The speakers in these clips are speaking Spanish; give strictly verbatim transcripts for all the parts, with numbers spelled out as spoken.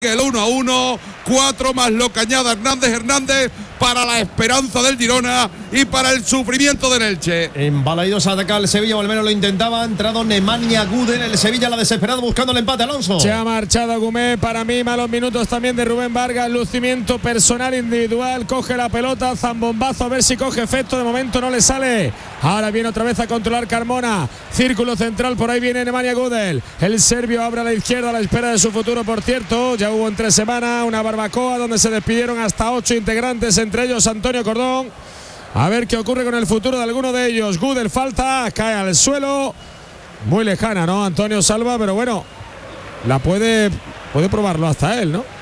El uno a uno, cuatro más Locañada Hernández Hernández para la esperanza del Girona y para el sufrimiento del Elche. En Balaidos ataca el Sevilla, o al menos lo intentaba. Ha entrado Nemanja Gudel, el Sevilla la desesperado buscando el empate, Alonso. Se ha marchado Gumé, para mí malos minutos también de Rubén Vargas, lucimiento personal individual, coge la pelota, zambombazo a ver si coge efecto, de momento no le sale. Ahora viene otra vez a controlar Carmona, círculo central, por ahí viene Nemanja Gudel, el serbio abre a la izquierda a la espera de su futuro, por cierto. Ya hubo en tres semanas una barbacoa donde se despidieron hasta ocho integrantes, entre ellos Antonio Cordón. A ver qué ocurre con el futuro de alguno de ellos. Gudel falta, cae al suelo, muy lejana, ¿no? Antonio salva, pero bueno, la puede, puede probarlo hasta él, ¿no?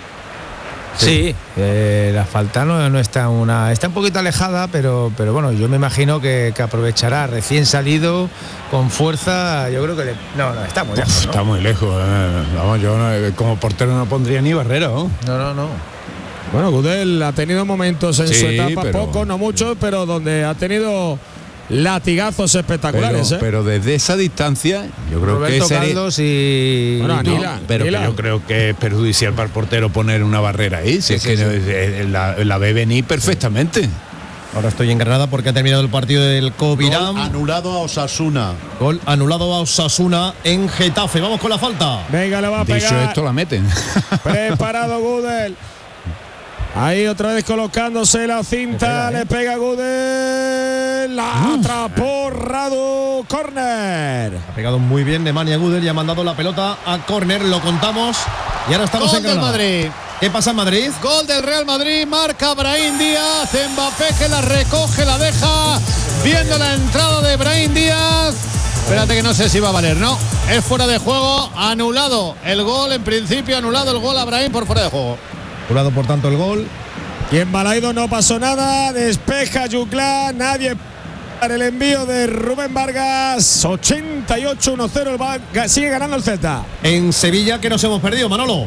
Sí, eh, la falta no, no está una está un poquito alejada, pero pero bueno, yo me imagino que, que aprovechará recién salido con fuerza. Yo creo que le, no, no, está muy lejos, ¿no? Está muy lejos. Eh. Vamos, yo no, como portero no pondría ni Barrera, ¿no? No, no, no. Bueno, Gudel ha tenido momentos en sí, su etapa, pero, pocos, no muchos, pero donde ha tenido latigazos espectaculares. Pero, ¿eh? pero desde esa distancia, yo creo Roberto que Caldos y. Bueno, no, Anila, pero Anila. que yo creo que es perjudicial para el portero poner una barrera ahí. Si Sí, es sí, que sí. eh, la, la ve venir perfectamente. Ahora estoy en Granada porque ha terminado el partido del Covirán. Gol anulado a Osasuna. Gol anulado a Osasuna en Getafe. Vamos con la falta. Venga, le va a Dicho pegar. esto, la meten. Preparado Gudel. Ahí otra vez colocándose la cinta. Le pega, ¿eh? Le pega Gudel. La atrapó Radu. Córner. Ha pegado muy bien Nemanja Gudel y ha mandado la pelota a córner. Lo contamos. Y ahora estamos Gol en del Granada. Madrid. ¿Qué pasa en Madrid? Gol del Real Madrid, marca Brahim Díaz, Mbappé que la recoge, la deja, viendo la entrada de Brahim Díaz. Espérate que no sé si va a valer, ¿no? Es fuera de juego, anulado el gol, en principio anulado el gol a Brahim por fuera de juego. Anulado por tanto el gol. Y en Balaidos no pasó nada, despeja Yuclá, nadie para el envío de Rubén Vargas. Ochenta y ocho uno cero, el Vargas sigue ganando el Celta. En Sevilla, que nos hemos perdido, Manolo.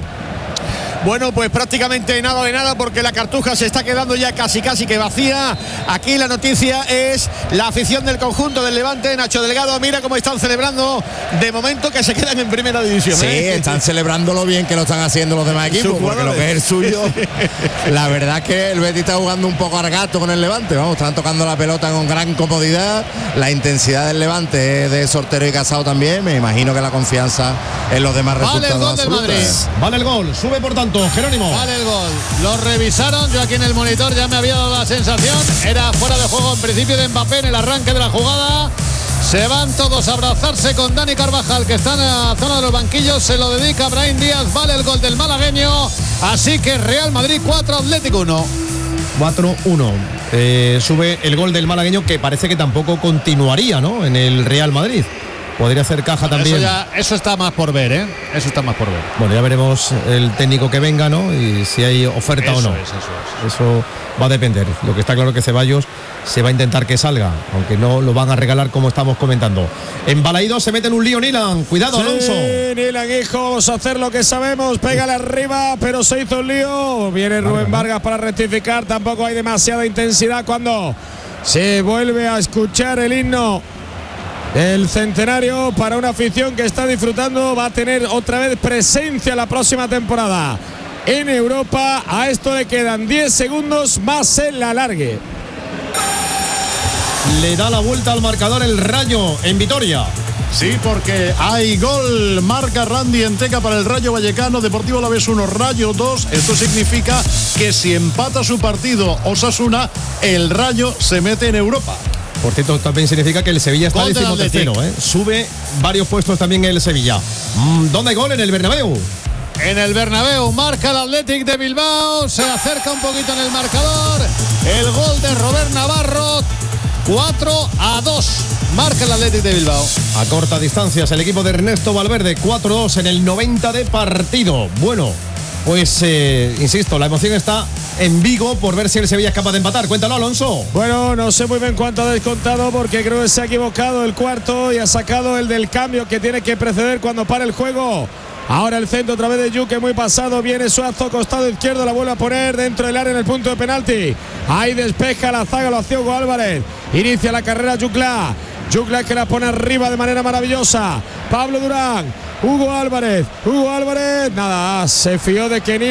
Bueno, pues prácticamente nada de nada porque la Cartuja se está quedando ya casi casi que vacía. Aquí la noticia es la afición del conjunto del Levante. Nacho Delgado, mira cómo están celebrando de momento que se quedan en primera división. Sí, ¿eh? están celebrando lo bien que lo están haciendo los demás equipos, porque lo que es el suyo, la verdad es que el Betis está jugando un poco al gato con el Levante. Vamos, están tocando la pelota con gran comodidad. La intensidad del Levante es de Sortero y Casado también. Me imagino que la confianza en los demás Vale el resultados gol del absolutos. Madrid. Vale el gol. Sube por tanto, Jerónimo. Vale el gol. Lo revisaron, yo aquí en el monitor ya me había dado la sensación. Era fuera de juego en principio de Mbappé en el arranque de la jugada. Se van todos a abrazarse con Dani Carvajal, que está en la zona de los banquillos. Se lo dedica a Brahim Díaz. Vale el gol del malagueño. Así que Real Madrid cuatro, Atlético uno. cuatro uno. Eh, sube el gol del malagueño, que parece que tampoco continuaría, ¿no? En el Real Madrid. Podría hacer caja también. Eso, ya, eso está más por ver, ¿eh? Eso está más por ver. Bueno, ya veremos el técnico que venga, ¿no? Y si hay oferta Eso o no. es, eso es. Eso va a depender. Lo que está claro es que Ceballos se va a intentar que salga, aunque no lo van a regalar como estamos comentando. En Balaidos se mete en un lío Nilan. Cuidado, Sí, Alonso. Nilan, hijo, vamos a hacer lo que sabemos. Pégale arriba, pero se hizo un lío. Viene Rubén Vargas para rectificar. Tampoco hay demasiada intensidad cuando se vuelve a escuchar el himno el centenario para una afición que está disfrutando. Va a tener otra vez presencia la próxima temporada en Europa. A esto le quedan diez segundos más en la alargue. Le da la vuelta al marcador el Rayo en Vitoria. Sí, porque hay gol, marca Randy Enteca para el Rayo Vallecano, Deportivo Alavés uno, Rayo dos. Esto significa que si empata su partido Osasuna, el Rayo se mete en Europa. Por cierto, también significa que el Sevilla está Gol del decimotercero, ¿eh? Sube varios puestos también el Sevilla. Mm, ¿Dónde hay gol? En el Bernabéu. En el Bernabéu marca el Athletic de Bilbao, se acerca un poquito en el marcador. El gol de Robert Navarro, cuatro a dos. Marca el Athletic de Bilbao. A corta distancia el equipo de Ernesto Valverde, cuatro dos en el noventa de partido. Bueno, pues eh, insisto, la emoción está en Vigo por ver si el Sevilla es capaz de empatar. Cuéntalo, Alonso. Bueno, no sé muy bien cuánto ha descontado porque creo que se ha equivocado el cuarto y ha sacado el del cambio que tiene que preceder cuando para el juego. Ahora el centro otra vez de Yuque, muy pasado, viene Suazo, costado izquierdo, la vuelve a poner dentro del área en el punto de penalti. Ahí despeja la zaga, lo hacía Hugo Álvarez. Inicia la carrera Yuclá. Yuclá que la pone arriba de manera maravillosa. Pablo Durán. Hugo Álvarez. Hugo Álvarez, nada, se fió de Kenny.